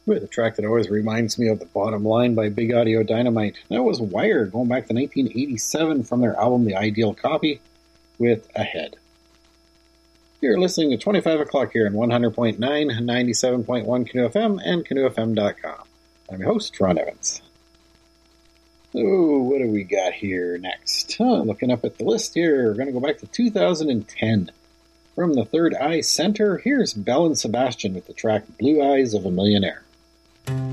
with a track that always reminds me of The Bottom Line by Big Audio Dynamite. That was Wire, going back to 1987 from their album The Ideal Copy, with Ahead. You're listening to 25 o'clock here on 100.9, 97.1 Canoe FM, and canoefm.com. I'm your host, Ron Evans. So, what do we got here next? Looking up at the list here, we're going to go back to 2010. From the Third Eye Center, here's Belle and Sebastian with the track Blue Eyes of a Millionaire.